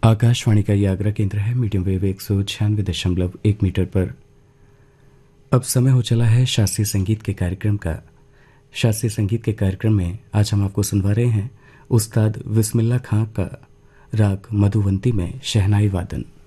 आकाशवाणी का ये आगरा केंद्र है। मीडियम वेव 196.1 मीटर पर। अब समय हो चला है शास्त्रीय संगीत के कार्यक्रम का। शास्त्रीय संगीत के कार्यक्रम में आज हम आपको सुनवा रहे हैं उस्ताद बिस्मिल्लाह खां का राग मधुवंती में शहनाई वादन।